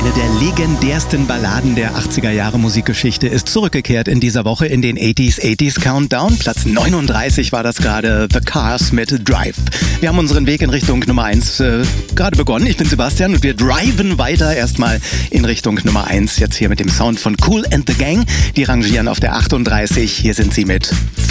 Eine der legendärsten Balladen der 80er Jahre Musikgeschichte ist zurückgekehrt in dieser Woche in den 80s Countdown. Platz 39 war das gerade, The Cars mit Drive. Wir haben unseren Weg in Richtung Nummer 1 gerade begonnen. Ich bin Sebastian und wir driven weiter erstmal in Richtung Nummer 1. Jetzt hier mit dem Sound von Kool and the Gang. Die rangieren auf der 38. Hier sind sie mit